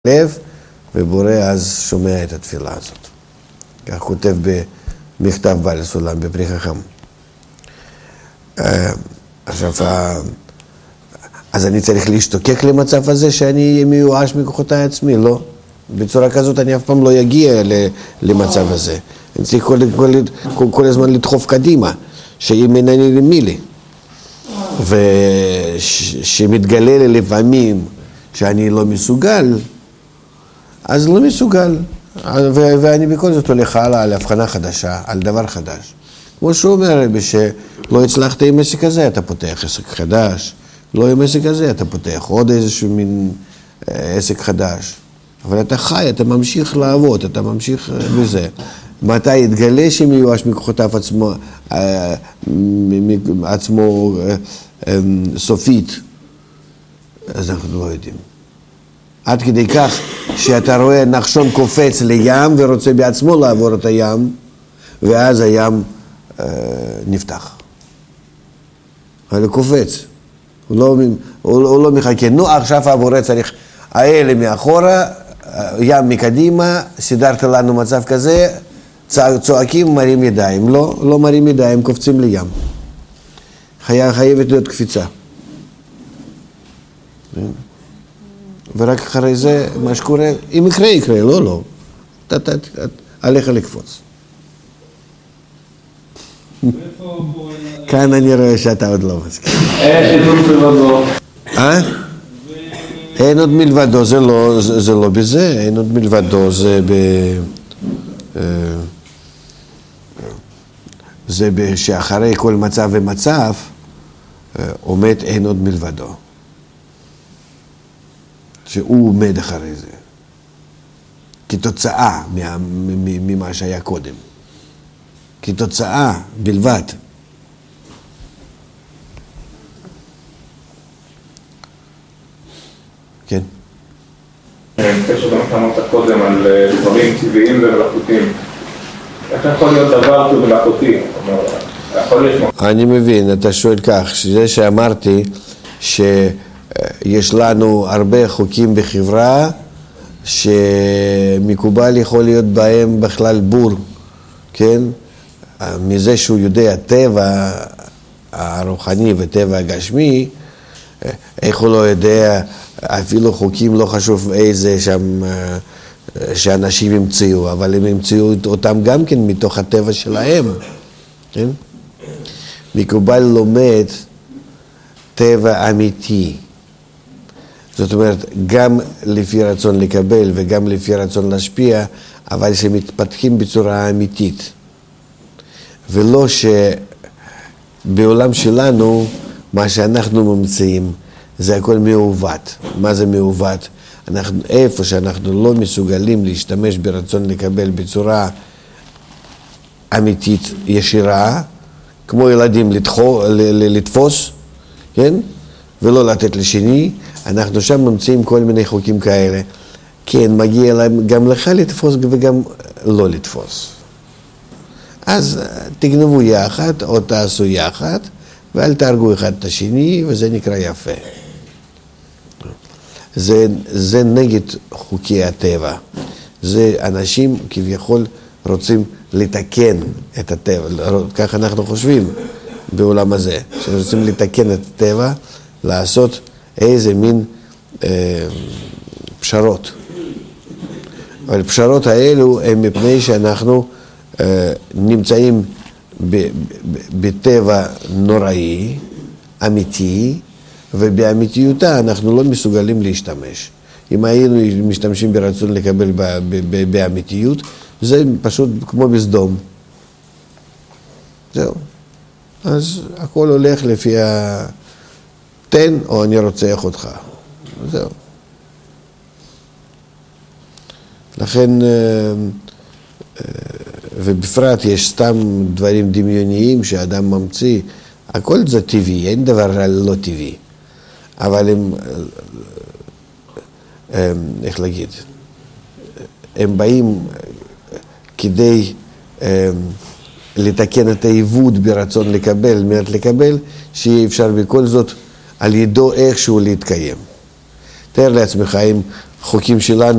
לב, ובורא אז שומע את התפילה הזאת. כך כותב במכתב בעל הסולם בפרי חכם. עכשיו, אז אני צריך להשתוקק למצב הזה שאני מיואש מכוחותיי עצמי, לא. בצורה כזאת אני אף פעם לא יגיע למצב הזה. אני צריך כל הזמן לדחוף קדימה, שאם אינני למילי. ושמתגלה לי לפעמים שאני לא מסוגל, אז לא מסוגל. ואני בכל זאת הולך הלאה על הבחנה חדשה, על דבר חדש. כמו שהוא אומר, שלא הצלחת עם עסק הזה, אתה פותח עסק חדש. לא עם עסק הזה, אתה פותח עוד איזשהו מין עסק חדש. אבל אתה חי, אתה ממשיך לעבוד, אתה ממשיך בזה. מתי יתגלה שמיואש מכוחותיו עצמו סופית, אז אנחנו לא יודעים. עד כדי כך שאתה רואה נחשון קופץ לים ורוצה בעצמו לעבור את הים, ואז הים נפתח. אבל הוא קופץ. הוא לא מחכה. נו, עכשיו הבורא צריך האלה מאחורה, ים מקדימה, סידרת לנו מצב כזה, צועקים, מרים ידיים. לא מרים ידיים, קופצים לים. חייבת להיות קפיצה. ורק אחרי זה, מה שקורה, אם יקרה, יקרה, לא. עליך לקפוץ. כאן אני רואה שאתה עוד לא מסכים. אין עוד מלבדו. אין עוד מלבדו, זה לא בזה, אין עוד מלבדו, זה שאחרי כל מצב ומצב עומד אין עוד מלבדו. שהוא עומד אחרי זה. כתוצאה ממה שהיה קודם. כתוצאה בלבד. כן. קשר גם אמרת קודם על דברים טבעיים ומלאכותיים. איך יכול להיות דבר שהוא מלאכותי? אני מבין, אתה שואל כך, שזה שאמרתי שיש לנו הרבה חוקים בחברה שמקובל יכול להיות בהם בכלל בור, כן? מזה שהוא יודע טבע הרוחני וטבע הגשמי, איך הוא לא יודע אפילו חוקים לא חשוב איזה שם שאנשים המציאו, אבל הם המציאו אותם גם כן מתוך הטבע שלהם, כן? מקובל לומד טבע אמיתי. זאת אומרת, גם לפי רצון לקבל וגם לפי רצון להשפיע, אבל שמתפתחים בצורה אמיתית. ולא שבעולם שלנו, מה שאנחנו ממציאים, זה הכל מעוות. מה זה מעוות? איפה שאנחנו לא מסוגלים להשתמש ברצון לקבל בצורה אמיתית ישירה, כמו ילדים לתפוס, כן? ולא לתת לשני, אנחנו שם ממציאים כל מיני חוקים כאלה. כן, מגיע להם גם לך לתפוס וגם לא לתפוס. אז תגנבו יחד או תעשו יחד, ואל תהרגו אחד את השני, וזה נקרא יפה. זה נגד חוקי הטבע. זה אנשים כביכול רוצים לתקן את הטבע. כך אנחנו חושבים בעולם הזה, שרוצים לתקן את הטבע, לעשות איזה מין פשרות. אבל פשרות האלו הם מפני שאנחנו נמצאים בטבע נוראי, אמיתי, ובאמיתיותה אנחנו לא מסוגלים להשתמש. אם היינו משתמשים ברצון לקבל באמיתיות, זה פשוט כמו בסדום. זהו. אז הכל הולך לפי תן או אני רוצח אותך. זהו. לכן, ובפרט יש סתם דברים דמיוניים שאדם ממציא. הכל זה טבעי, אין דבר לא טבעי. אבל איך להגיד, הם באים כדי לתקן את העיוות ברצון לקבל, מנת לקבל, שיהיה אפשר בכל זאת על ידו איכשהו להתקיים. תאר לעצמך, אם החוקים שלנו